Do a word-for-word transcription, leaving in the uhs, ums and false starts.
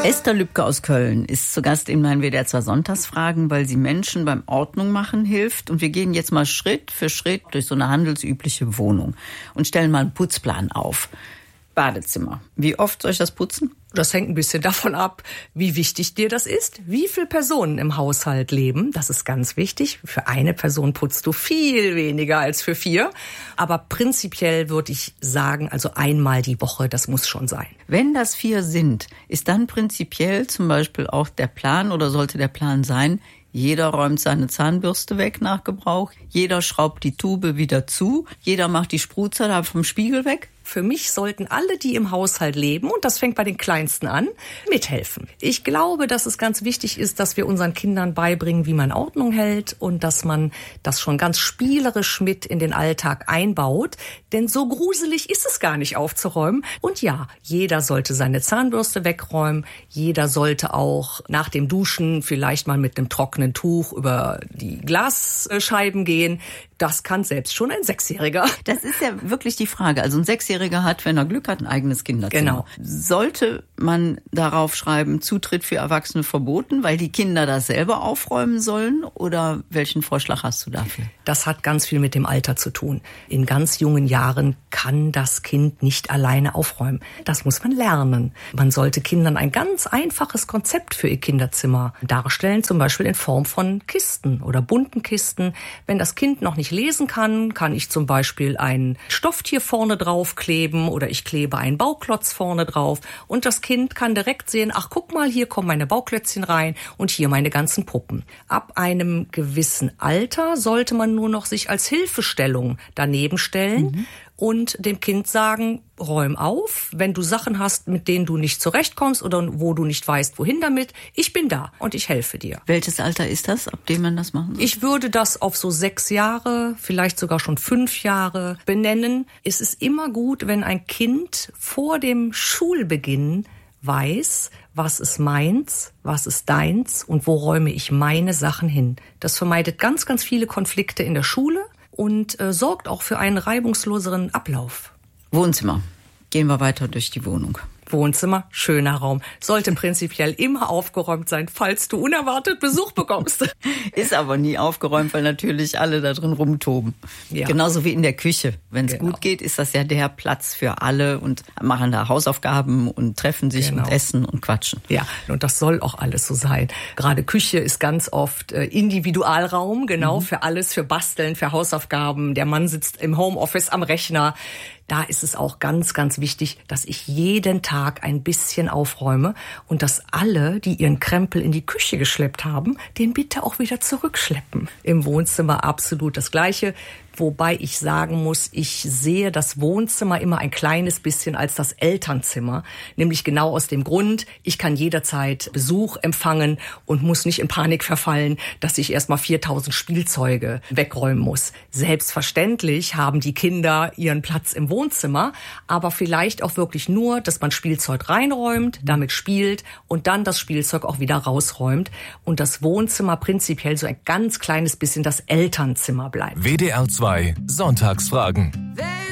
Esther Lübke aus Köln ist zu Gast in meinen W D R zwei Sonntagsfragen, weil sie Menschen beim Ordnung machen hilft. Und wir gehen jetzt mal Schritt für Schritt durch so eine handelsübliche Wohnung und stellen mal einen Putzplan auf. Badezimmer. Wie oft soll ich das putzen? Das hängt ein bisschen davon ab, wie wichtig dir das ist, wie viele Personen im Haushalt leben. Das ist ganz wichtig. Für eine Person putzt du viel weniger als für vier. Aber prinzipiell würde ich sagen, also einmal die Woche, das muss schon sein. Wenn das vier sind, ist dann prinzipiell zum Beispiel auch der Plan oder sollte der Plan sein, jeder räumt seine Zahnbürste weg nach Gebrauch, jeder schraubt die Tube wieder zu, jeder macht die Sprutzer da vom Spiegel weg? Für mich sollten alle, die im Haushalt leben, und das fängt bei den Kleinsten an, mithelfen. Ich glaube, dass es ganz wichtig ist, dass wir unseren Kindern beibringen, wie man Ordnung hält und dass man das schon ganz spielerisch mit in den Alltag einbaut. Denn so gruselig ist es gar nicht aufzuräumen. Und ja, jeder sollte seine Zahnbürste wegräumen. Jeder sollte auch nach dem Duschen vielleicht mal mit einem trockenen Tuch über die Glasscheiben gehen. Das kann selbst schon ein Sechsjähriger. Das ist ja wirklich die Frage. Also ein Sechsjähriger hat, wenn er Glück hat, ein eigenes Kinderzimmer. Genau. Sollte man darauf schreiben, Zutritt für Erwachsene verboten, weil die Kinder das selber aufräumen sollen? Oder welchen Vorschlag hast du dafür? Das hat ganz viel mit dem Alter zu tun. In ganz jungen Jahren kann das Kind nicht alleine aufräumen. Das muss man lernen. Man sollte Kindern ein ganz einfaches Konzept für ihr Kinderzimmer darstellen, zum Beispiel in Form von Kisten oder bunten Kisten. Wenn das Kind noch nicht lesen kann, kann ich zum Beispiel ein Stofftier vorne drauf kleben oder ich klebe einen Bauklotz vorne drauf und das Kind kann direkt sehen, ach guck mal, hier kommen meine Bauklötzchen rein und hier meine ganzen Puppen. Ab einem gewissen Alter sollte man nur noch sich als Hilfestellung daneben stellen. Mhm. Und dem Kind sagen, räum auf, wenn du Sachen hast, mit denen du nicht zurechtkommst oder wo du nicht weißt, wohin damit. Ich bin da und ich helfe dir. Welches Alter ist das, ab dem man das machen soll? Ich würde das auf so sechs Jahre, vielleicht sogar schon fünf Jahre benennen. Es ist immer gut, wenn ein Kind vor dem Schulbeginn weiß, was ist meins, was ist deins und wo räume ich meine Sachen hin. Das vermeidet ganz, ganz viele Konflikte in der Schule. Und äh, sorgt auch für einen reibungsloseren Ablauf. Wohnzimmer. Gehen wir weiter durch die Wohnung. Wohnzimmer, schöner Raum. Sollte prinzipiell immer aufgeräumt sein, falls du unerwartet Besuch bekommst. Ist aber nie aufgeräumt, weil natürlich alle da drin rumtoben. Ja. Genauso wie in der Küche. Wenn es genau. gut geht, ist das ja der Platz für alle und machen da Hausaufgaben und treffen sich genau. und essen und quatschen. Ja, und das soll auch alles so sein. Gerade Küche ist ganz oft äh, Individualraum, genau, mhm. für alles, für Basteln, für Hausaufgaben. Der Mann sitzt im Homeoffice am Rechner. Da ist es auch ganz, ganz wichtig, dass ich jeden Tag ein bisschen aufräume und dass alle, die ihren Krempel in die Küche geschleppt haben, den bitte auch wieder zurückschleppen. Im Wohnzimmer absolut das Gleiche. Wobei ich sagen muss, ich sehe das Wohnzimmer immer ein kleines bisschen als das Elternzimmer. Nämlich genau aus dem Grund, ich kann jederzeit Besuch empfangen und muss nicht in Panik verfallen, dass ich erstmal viertausend Spielzeuge wegräumen muss. Selbstverständlich haben die Kinder ihren Platz im Wohnzimmer, aber vielleicht auch wirklich nur, dass man Spielzeug reinräumt, damit spielt und dann das Spielzeug auch wieder rausräumt. Und das Wohnzimmer prinzipiell so ein ganz kleines bisschen das Elternzimmer bleibt. W D R zwei Sonntagsfragen.